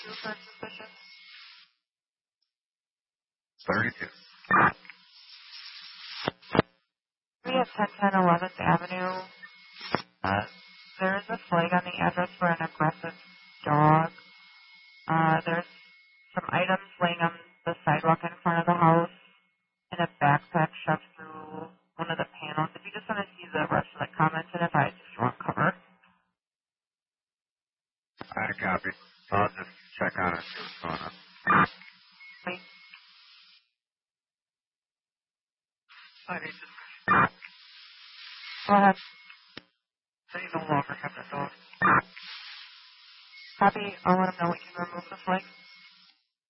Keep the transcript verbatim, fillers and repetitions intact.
Two for suspicious. thirty-two. We have ten ten eleventh Avenue. Uh, there is a flag on the address for an aggressive dog. Uh, there's some items laying on the sidewalk in front of the house, and a backpack shoved through one of the panels. If you just want to see the rest of the comments, and if I just want cover. I copy. I'll just check on it, see what's going on. Wait. I need to Go ahead. say no longer have the dog. Copy. I'll let him know we can remove the flag.